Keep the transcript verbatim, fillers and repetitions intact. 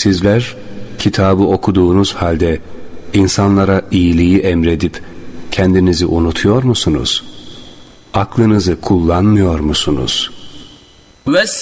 Sizler kitabı okuduğunuz halde insanlara iyiliği emredip kendinizi unutuyor musunuz? Aklınızı kullanmıyor musunuz? وَالسَّمَاءِ